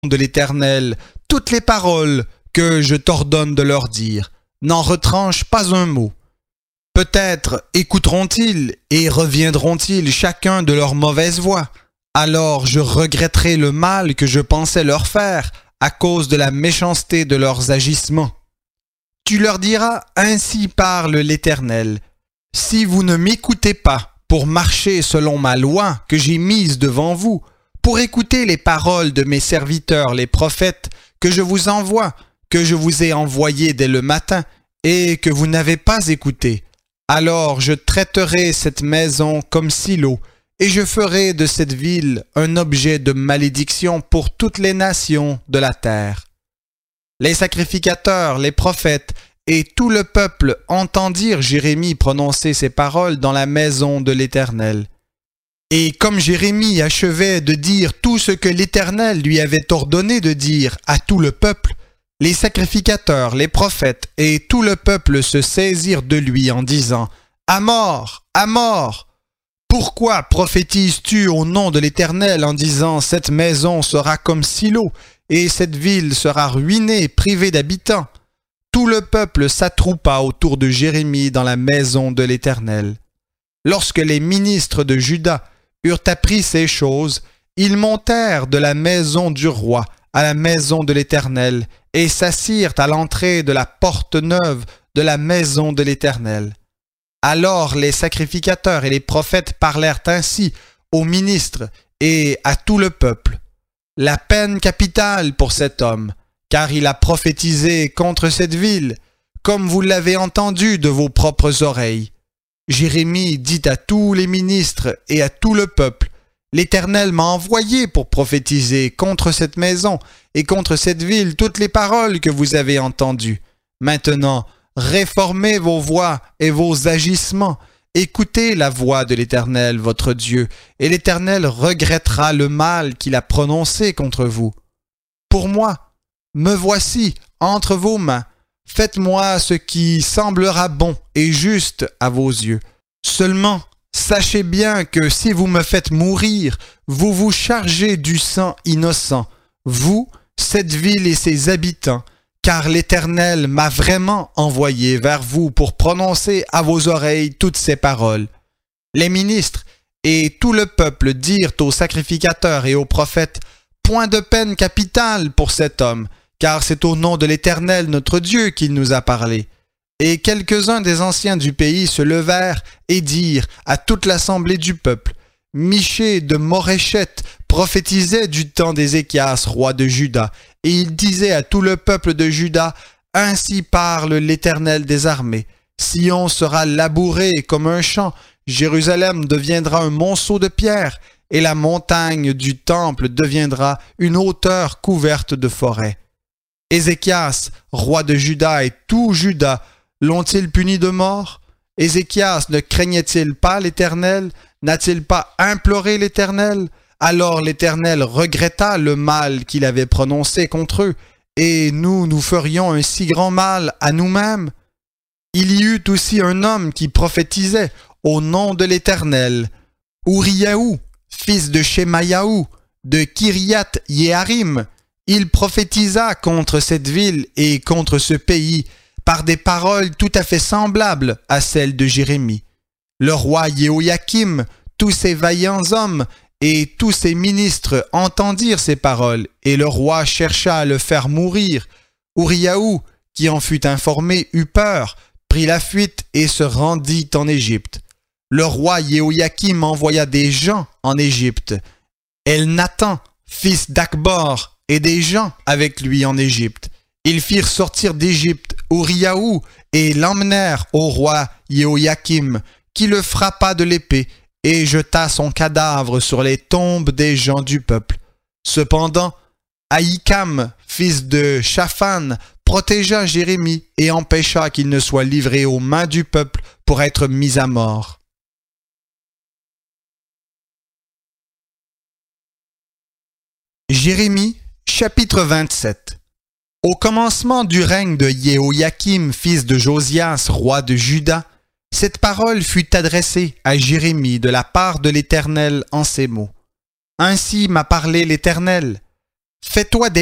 de l'Éternel toutes les paroles que je t'ordonne de leur dire. N'en retranche pas un mot. Peut-être écouteront-ils et reviendront-ils chacun de leur mauvaise voie. Alors je regretterai le mal que je pensais leur faire à cause de la méchanceté de leurs agissements. Tu leur diras, ainsi parle l'Éternel. Si vous ne m'écoutez pas pour marcher selon ma loi que j'ai mise devant vous, pour écouter les paroles de mes serviteurs les prophètes que je vous envoie, que je vous ai envoyés dès le matin, et que vous n'avez pas écouté, alors je traiterai cette maison comme Silo, et je ferai de cette ville un objet de malédiction pour toutes les nations de la terre. Les sacrificateurs, les prophètes et tout le peuple entendirent Jérémie prononcer ces paroles dans la maison de l'Éternel. Et comme Jérémie achevait de dire tout ce que l'Éternel lui avait ordonné de dire à tout le peuple, les sacrificateurs, les prophètes et tout le peuple se saisirent de lui en disant « À mort! À mort! Pourquoi prophétises-tu au nom de l'Éternel en disant « Cette maison sera comme Silo et cette ville sera ruinée, privée d'habitants » Tout le peuple s'attroupa autour de Jérémie dans la maison de l'Éternel. Lorsque les ministres de Juda eurent appris ces choses, ils montèrent de la maison du roi à la maison de l'Éternel et s'assirent à l'entrée de la porte neuve de la maison de l'Éternel. Alors les sacrificateurs et les prophètes parlèrent ainsi aux ministres et à tout le peuple. La peine capitale pour cet homme, car il a prophétisé contre cette ville, comme vous l'avez entendu de vos propres oreilles. Jérémie dit à tous les ministres et à tout le peuple, « L'Éternel m'a envoyé pour prophétiser contre cette maison et contre cette ville toutes les paroles que vous avez entendues. Maintenant, réformez vos voies et vos agissements. Écoutez la voix de l'Éternel, votre Dieu, et l'Éternel regrettera le mal qu'il a prononcé contre vous. Pour moi, me voici entre vos mains. Faites-moi ce qui semblera bon et juste à vos yeux. Seulement, sachez bien que si vous me faites mourir, vous vous chargez du sang innocent, vous, cette ville et ses habitants, car l'Éternel m'a vraiment envoyé vers vous pour prononcer à vos oreilles toutes ces paroles. » Les ministres et tout le peuple dirent aux sacrificateurs et aux prophètes, « Point de peine capitale pour cet homme, car c'est au nom de l'Éternel notre Dieu qu'il nous a parlé. » Et quelques-uns des anciens du pays se levèrent et dirent à toute l'assemblée du peuple, « Michée de Moréchette prophétisait du temps d'Ézéchias, roi de Juda, et il disait à tout le peuple de Juda, « Ainsi parle l'Éternel des armées. Sion sera labouré comme un champ, Jérusalem deviendra un monceau de pierre, et la montagne du temple deviendra une hauteur couverte de forêts. » Ézéchias, roi de Juda, et tout Juda l'ont-ils puni de mort? Ézéchias ne craignait-il pas l'Éternel? N'a-t-il pas imploré l'Éternel? Alors l'Éternel regretta le mal qu'il avait prononcé contre eux, et nous ferions un si grand mal à nous-mêmes. Il y eut aussi un homme qui prophétisait au nom de l'Éternel, Uriaou, fils de Shemayaou, de Kiriath Yearim. Il prophétisa contre cette ville et contre ce pays par des paroles tout à fait semblables à celles de Jérémie. Le roi Jéhoïakim, tous ses vaillants hommes et tous ses ministres entendirent ces paroles, et le roi chercha à le faire mourir. Uriaou, qui en fut informé, eut peur, prit la fuite et se rendit en Égypte. Le roi Jéhoïakim envoya des gens en Égypte. Elnathan, fils d'Akbor, et des gens avec lui en Égypte. Ils firent sortir d'Égypte Uriaou et l'emmenèrent au roi Jéhoïakim, qui le frappa de l'épée et jeta son cadavre sur les tombes des gens du peuple. Cependant, Ahikam, fils de Shaphan, protégea Jérémie et empêcha qu'il ne soit livré aux mains du peuple pour être mis à mort. Jérémie, chapitre 27. Au commencement du règne de Jéhoïakim, fils de Josias, roi de Juda, cette parole fut adressée à Jérémie de la part de l'Éternel en ces mots. Ainsi m'a parlé l'Éternel. Fais-toi